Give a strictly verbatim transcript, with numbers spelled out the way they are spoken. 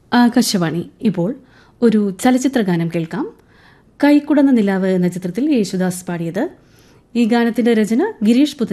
ആകാശവാണി. ഇപ്പോൾ ഒരു ചലച്ചിത്ര ഗാനം കേൾക്കാം. കൈക്കുടന്ന നിലാവ് എന്ന ചിത്രത്തിൽ യേശുദാസ് പാടിയത്. ഈ ഗാനത്തിന്റെ രചന ഗിരീഷ് പുത്തൻ